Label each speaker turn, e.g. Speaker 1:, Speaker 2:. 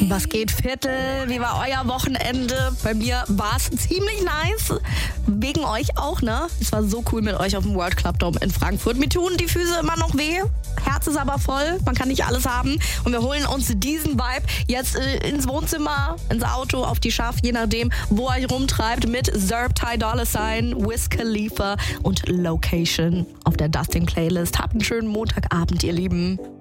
Speaker 1: Was geht, Viertel? Wie war euer Wochenende? Bei mir war es ziemlich nice. Wegen euch auch, ne? Es war so cool mit euch auf dem World Club Dome in Frankfurt. Mir tun die Füße immer noch weh. Herz ist aber voll. Man kann nicht alles haben. Und wir holen uns diesen Vibe jetzt ins Wohnzimmer, ins Auto, auf die Schaft, je nachdem, wo ihr rumtreibt, mit Zerb, Ty Dolla $ign, Wiz Khalifa und Location auf der Dustin Playlist. Habt einen schönen Montagabend, ihr Lieben.